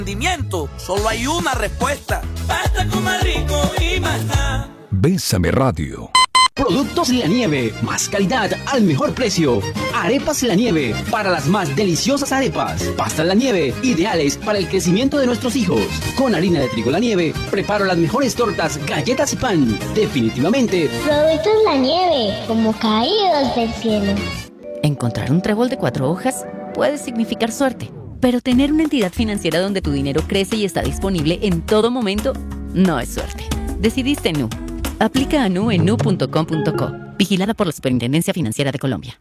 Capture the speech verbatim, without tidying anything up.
rendimiento, solo hay una respuesta. Pasta con más rico y más nada. Bésame Radio. Productos La Nieve, más calidad al mejor precio. Arepas La Nieve, para las más deliciosas arepas. Pastas La Nieve, ideales para el crecimiento de nuestros hijos. Con harina de trigo La Nieve, preparo las mejores tortas, galletas y pan. Definitivamente, Productos La Nieve, como caídos del cielo. Encontrar un trébol de cuatro hojas puede significar suerte, pero tener una entidad financiera donde tu dinero crece y está disponible en todo momento no es suerte. Decidiste Nu. Aplica a Nu en nu punto com punto co. Vigilada por la Superintendencia Financiera de Colombia.